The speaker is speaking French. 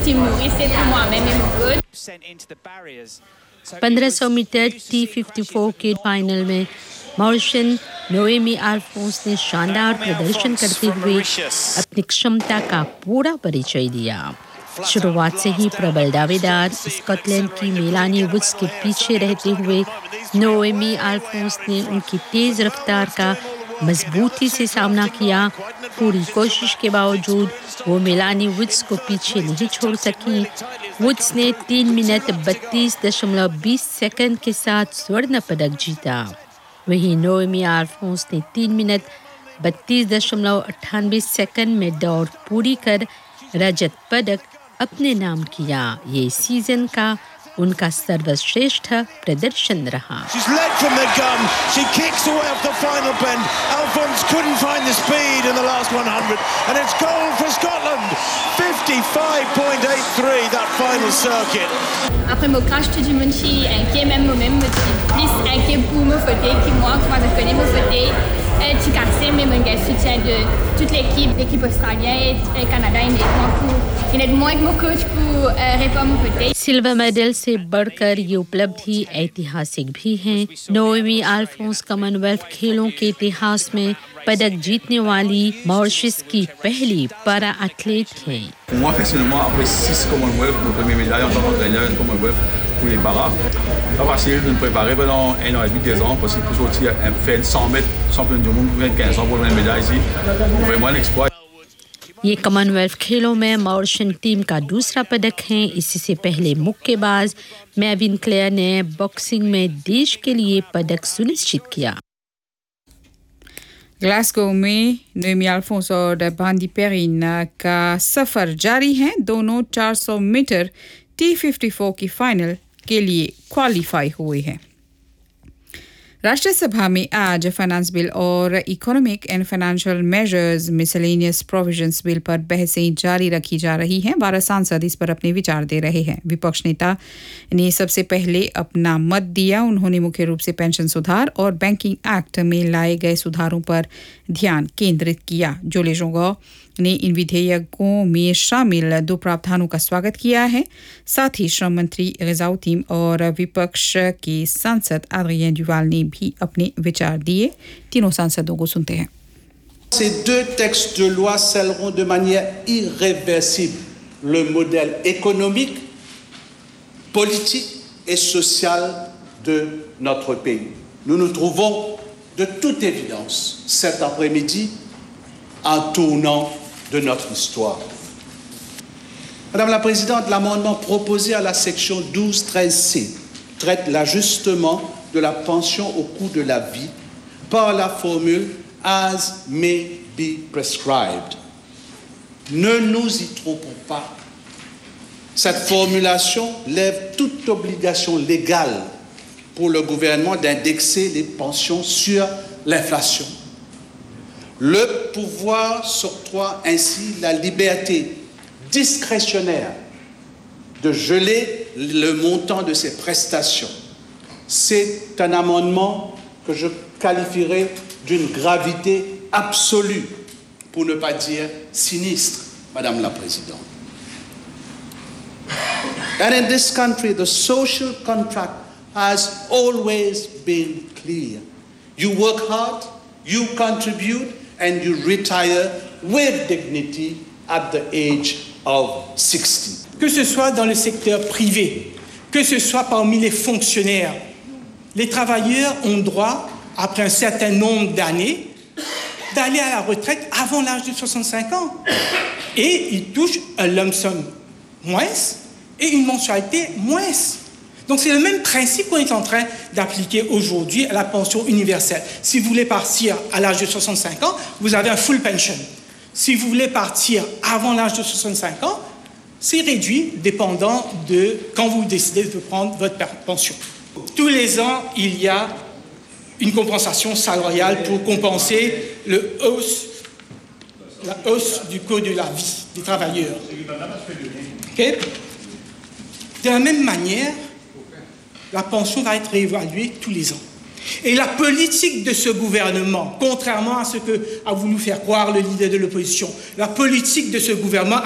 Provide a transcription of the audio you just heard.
si mourir, c'est pour moi-même et mon good. 1500 metre T54 के फाइनल में मॉरिशन नोएमी अल्फोंस ने शानदार प्रदर्शन करते हुए अपनी क्षमता का पूरा परिचय दिया। शुरुआत से ही प्रबल दावेदार स्कॉटलैंड की मेलानी वुड्स के पीछे रहते हुए नोएमी अल्फोंस ने उनकी तेज रफ्तार का मजबूती से सामना किया। पूरी कोशिश के बावजूद वो मेलानी वुड्स को पीछे नहीं छोड़ सकी। वुड्स ने 3 मिनट 32.20 सेकंड के साथ स्वर्ण पदक जीता। वहीं नोएमी अल्फोंस ने 3 मिनट 32.98 सेकंड में दौड़ पूरी कर रजत पदक अपने नाम किया। ये सीजन का उनका सर्वश्रेष्ठ प्रदर्शन रहा। She's led from the gun. She kicks away off the final bend. Alphonse couldn't find the speed in the last 100 and it's goal for Scotland. 55.83 that final circuit. Après mon crash, tu dis que je suis inquiet, même moi-même, je suis plus inquiet pour me foutre que moi, comment je connais me foutre. Je suis cassé, mais je soutien de toute l'équipe australienne et Canada, il aide moi avec mon coach pour répondre mon foutre. Silver medal से बढ़कर ये उपलब्धि ऐतिहासिक भी है। नोएमी अल्फोंस कॉमनवेल्थ खेलों के इतिहास में पदक जीतने वाली मॉरिशस की पहली पैरा एथलीट हैं। Moi personnellement après 6 Commonwealth, mon premier médaille en tant qu'entraîneur Commonwealth pour les paras. Pas facile de me préparer pendant 1 an et demi, 2 ans parce qu'il faut sortir faire 100 mètres champion du monde pour 15 ans pour une médaille ici. Vraiment un exploit. ये कॉमनवेल्थ खेलों में मॉरिशन टीम का दूसरा पदक है। इसी से पहले मुक्केबाज मैविन क्लेयर ने बॉक्सिंग में देश के लिए पदक सुनिश्चित किया। ग्लासगो में नोएमी अल्फोंस और बांदी पेरिन का सफर जारी है। दोनों 400 मीटर T54 की फाइनल के लिए क्वालिफाई हुए हैं। राज्यसभा में आज फाइनेंस बिल और economic and financial measures miscellaneous provisions bill पर बहसें जारी रखी जा रही हैं। 12 सांसद इस पर अपने विचार दे रहे हैं। विपक्ष नेता ने सबसे पहले अपना मत दिया। उन्होंने मुख्य रूप से पेंशन सुधार और बैंकिंग एक्ट में लाए गए सुधारों पर ध्यान केंद्रित किया। जोले जोंगो ने इन विधेयकों में शामिल 2 प्रावधानों का स्वागत किया है। साथ ही श्रम मंत्री ग़िज़ाउद्दीन और विपक्ष के सांसद एड्रियन दुवाल ने भी अपने विचार दिए। तीनों सांसदों को सुनते हैं। Ces 2 textes de loi scelleront de manière irréversible le modèle économique, politique et social de notre pays. Nous nous trouvons de toute évidence cet après-midi un tournant de notre histoire. Madame la Présidente, l'amendement proposé à la section 12-13C traite l'ajustement de la pension au coût de la vie par la formule as may be prescribed. Ne nous y trompons pas. Cette formulation lève toute obligation légale pour le gouvernement d'indexer les pensions sur l'inflation. Le pouvoir s'octroie ainsi la liberté discrétionnaire de geler le montant de ces prestations. C'est un amendement que je qualifierais d'une gravité absolue, pour ne pas dire sinistre, Madame la Présidente. And in this country, the social contract has always been clear. You work hard, you contribute, and you retire with dignity at the age of 60. Que ce soit dans le secteur privé, que ce soit parmi les fonctionnaires, les travailleurs ont droit, après un certain nombre d'années, d'aller à la retraite avant l'âge de 65 ans. Et ils touchent un lump sum moins et une mensualité moins. Donc c'est le même principe qu'on est en train d'appliquer aujourd'hui à la pension universelle. Si vous voulez partir à l'âge de 65 ans, vous avez un full pension. Si vous voulez partir avant l'âge de 65 ans, c'est réduit dépendant de quand vous décidez de prendre votre pension. Tous les ans, il y a une compensation salariale pour compenser la hausse du coût de la vie des travailleurs. Okay? De la même manière, la pension va être réévaluée tous les ans. Et la politique de ce gouvernement, contrairement à ce que a voulu faire croire le leader de l'opposition, la politique de ce gouvernement